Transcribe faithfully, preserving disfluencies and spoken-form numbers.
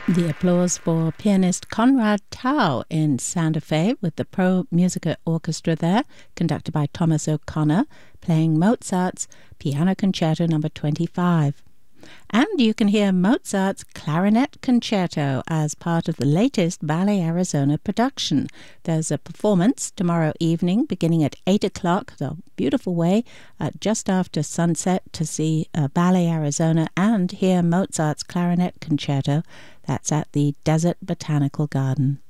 The applause for pianist Conrad Tao in Santa Fe with the Pro Musica Orchestra there, conducted by Thomas O'Connor, playing Mozart's Piano Concerto number twenty-five. And you can hear Mozart's Clarinet Concerto as part of the latest Ballet Arizona production. There's a performance tomorrow evening beginning at eight o'clock, the beautiful way, uh, just after sunset to see uh, Ballet Arizona and hear Mozart's Clarinet Concerto. That's at the Desert Botanical Garden.